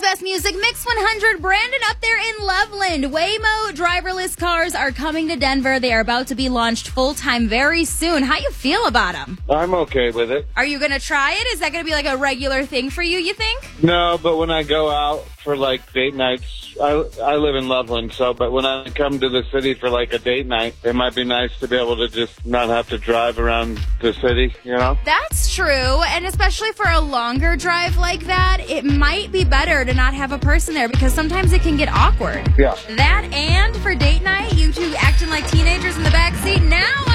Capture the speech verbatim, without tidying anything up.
best music, Mix one hundred. Brandon up there in Loveland. Waymo driverless cars are coming to Denver. They are about to be launched full-time very soon. How you feel about them? I'm okay with it. Are you going to try it? Is that going to be like a regular thing for you, you think? No, but when I go out for like date nights, I, I live in Loveland, so, but when I come to the city for like a date night, it might be nice to be able to just not have to drive around the city, you know? That's true, and especially for a longer drive like that, it might be better to not have a person there because sometimes it can get awkward. Yeah. That and for date night, you two acting like teenagers in the backseat. Now